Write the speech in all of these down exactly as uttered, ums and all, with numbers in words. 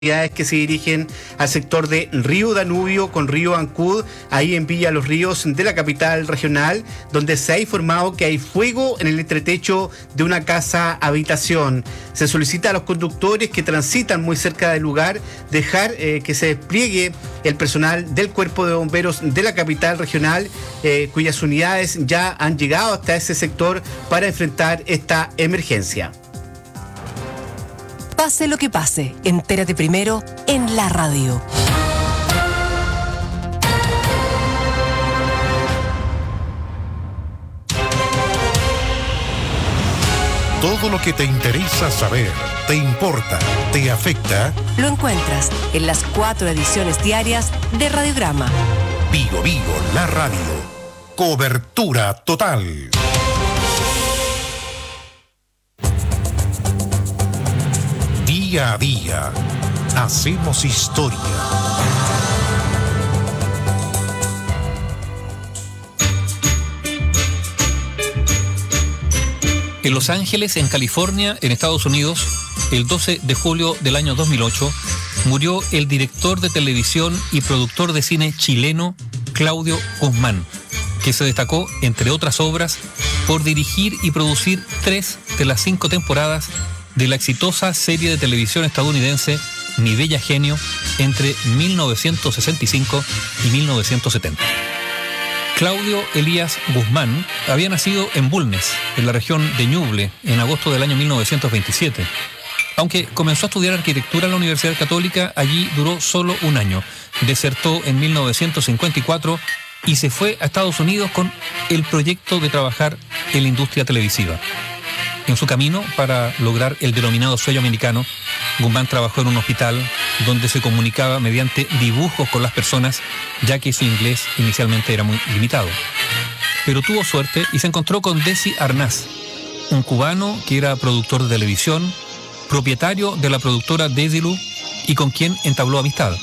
que se dirigen al sector de Río Danubio con Río Ancud, ahí en Villa Los Ríos de la capital regional, donde se ha informado que hay fuego en el entretecho de una casa habitación. Se solicita a los conductores que transitan muy cerca del lugar dejar eh, que se despliegue el personal del Cuerpo de Bomberos de la capital regional, eh, cuyas unidades ya han llegado hasta ese sector para enfrentar esta emergencia. Pase lo que pase, entérate primero en la radio. Todo lo que te interesa saber, te importa, te afecta, lo encuentras en las cuatro ediciones diarias de Radiograma. Vigo Vigo, la radio. Cobertura total. Día a día, hacemos historia. En Los Ángeles, en California, en Estados Unidos, el doce de julio del año dos mil ocho, murió el director de televisión y productor de cine chileno Claudio Guzmán, que se destacó, entre otras obras, por dirigir y producir tres de las cinco temporadas de la exitosa serie de televisión estadounidense Mi Bella Genio entre mil novecientos sesenta y cinco y mil novecientos setenta. Claudio Elías Guzmán había nacido en Bulnes, en la región de Ñuble, en agosto del año mil novecientos veintisiete. Aunque comenzó a estudiar arquitectura en la Universidad Católica, allí duró solo un año. Desertó en mil novecientos cincuenta y cuatro y se fue a Estados Unidos con el proyecto de trabajar en la industria televisiva. En su camino para lograr el denominado sueño americano, Guzmán trabajó en un hospital donde se comunicaba mediante dibujos con las personas, ya que su inglés inicialmente era muy limitado. Pero tuvo suerte y se encontró con Desi Arnaz, un cubano que era productor de televisión, propietario de la productora Desilu y con quien entabló amistad.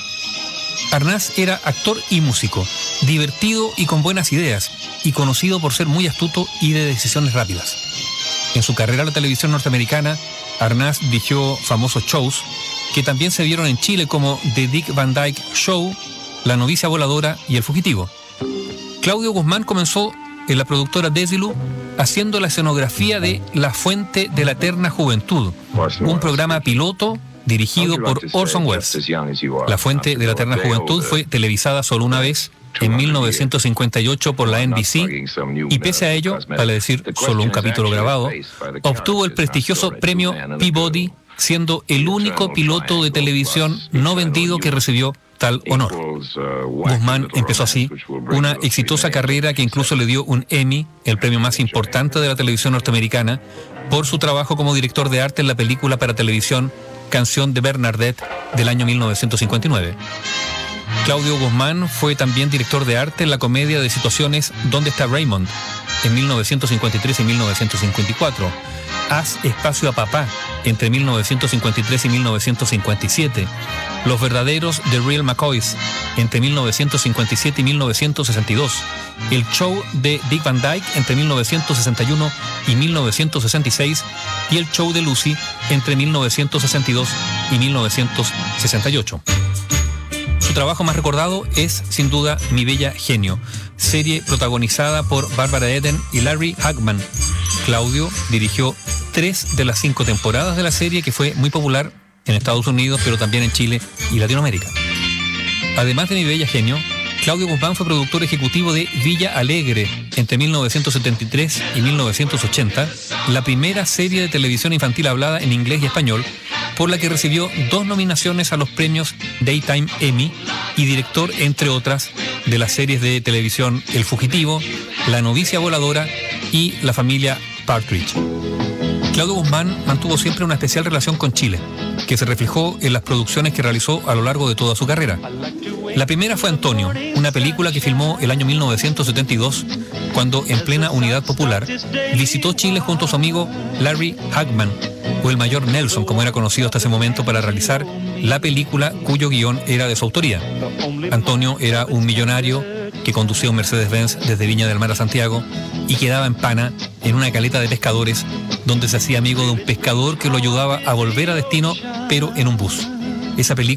Arnaz era actor y músico, divertido y con buenas ideas, y conocido por ser muy astuto y de decisiones rápidas. En su carrera en la televisión norteamericana, Arnaz dirigió famosos shows que también se vieron en Chile como The Dick Van Dyke Show, La Novicia Voladora y El Fugitivo. Claudio Guzmán comenzó en la productora Desilu haciendo la escenografía de La Fuente de la Eterna Juventud, un programa piloto dirigido por Orson Welles. La Fuente de la Eterna Juventud fue televisada solo una vez, en mil novecientos cincuenta y ocho por la N B C, y pese a ello, vale decir solo un capítulo grabado, obtuvo el prestigioso premio Peabody, siendo el único piloto de televisión no vendido que recibió tal honor. Guzmán empezó así una exitosa carrera que incluso le dio un Emmy, el premio más importante de la televisión norteamericana, por su trabajo como director de arte en la película para televisión Canción de Bernadette del año mil novecientos cincuenta y nueve. Claudio Guzmán fue también director de arte en la comedia de situaciones ¿Dónde está Raymond?, en mil novecientos cincuenta y tres y mil novecientos cincuenta y cuatro. Haz espacio a papá, entre mil novecientos cincuenta y tres y mil novecientos cincuenta y siete. Los verdaderos The Real McCoys, entre mil novecientos cincuenta y siete y mil novecientos sesenta y dos. El show de Dick Van Dyke, entre mil novecientos sesenta y uno y mil novecientos sesenta y seis. Y el show de Lucy, entre mil novecientos sesenta y dos y mil novecientos sesenta y ocho. Su trabajo más recordado es, sin duda, Mi Bella Genio, serie protagonizada por Barbara Eden y Larry Hagman. Claudio dirigió tres de las cinco temporadas de la serie, que fue muy popular en Estados Unidos, pero también en Chile y Latinoamérica. Además de Mi Bella Genio, Claudio Guzmán fue productor ejecutivo de Villa Alegre entre mil novecientos setenta y tres y mil novecientos ochenta, la primera serie de televisión infantil hablada en inglés y español, por la que recibió dos nominaciones a los premios Daytime Emmy, y director, entre otras, de las series de televisión El Fugitivo, La Novicia Voladora y La Familia Partridge. Claudio Guzmán mantuvo siempre una especial relación con Chile, que se reflejó en las producciones que realizó a lo largo de toda su carrera. La primera fue Antonio, una película que filmó el año mil novecientos setenta y dos, cuando, en plena Unidad Popular, visitó Chile junto a su amigo Larry Hagman, o el Mayor Nelson, como era conocido hasta ese momento, para realizar la película cuyo guión era de su autoría. Antonio era un millonario que conducía un Mercedes-Benz desde Viña del Mar a Santiago y quedaba en Pana, en una caleta de pescadores, donde se hacía amigo de un pescador que lo ayudaba a volver a destino, pero en un bus. esa película